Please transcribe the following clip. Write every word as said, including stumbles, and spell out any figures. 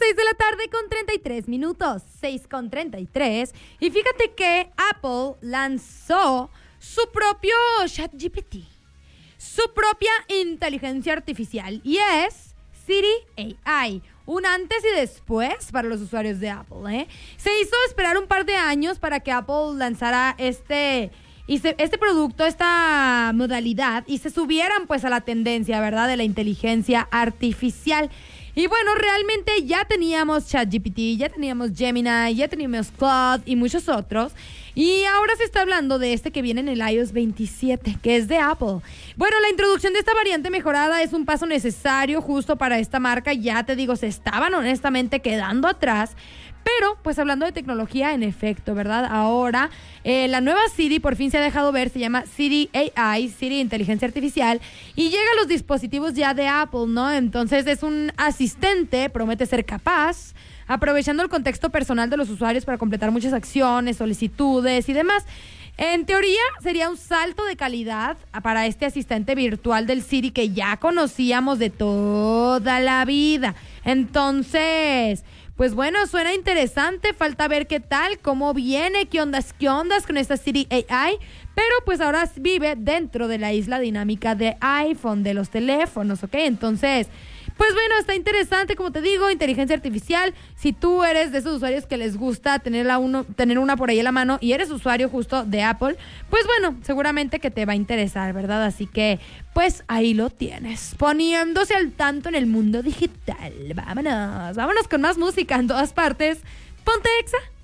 seis de la tarde con treinta y tres minutos, seis con treinta y tres. Y fíjate que Apple lanzó su propio ChatGPT, su propia inteligencia artificial, y es Siri A I. Un antes y después para los usuarios de Apple, ¿eh? Se hizo esperar un par de años para que Apple lanzara este... Y se, este producto, esta modalidad, y se subieran pues a la tendencia, ¿verdad?, de la inteligencia artificial. Y bueno, realmente ya teníamos ChatGPT, ya teníamos Gemini, ya teníamos Claude y muchos otros. Y ahora se está hablando de este que viene en el i o ese veintisiete, que es de Apple. Bueno, la introducción de esta variante mejorada es un paso necesario justo para esta marca. Ya te digo, se estaban honestamente quedando atrás. Pero, pues hablando de tecnología, en efecto, ¿verdad? Ahora, eh, la nueva Siri por fin se ha dejado ver, se llama Siri A I, Siri Inteligencia Artificial, y llega a los dispositivos ya de Apple, ¿no? Entonces es un asistente, promete ser capaz, aprovechando el contexto personal de los usuarios para completar muchas acciones, solicitudes y demás. En teoría, sería un salto de calidad para este asistente virtual del Siri que ya conocíamos de toda la vida. Entonces... pues bueno, suena interesante, falta ver qué tal, cómo viene, qué ondas, qué ondas con esta Siri A I, pero pues ahora vive dentro de la isla dinámica de iPhone, de los teléfonos, ¿ok? Entonces, pues bueno, está interesante, como te digo, inteligencia artificial. Si tú eres de esos usuarios que les gusta tenerla uno, tener una por ahí en la mano y eres usuario justo de Apple, pues bueno, seguramente que te va a interesar, ¿verdad? Así que, pues ahí lo tienes, poniéndose al tanto en el mundo digital. Vámonos, vámonos con más música en todas partes. Ponte Exa.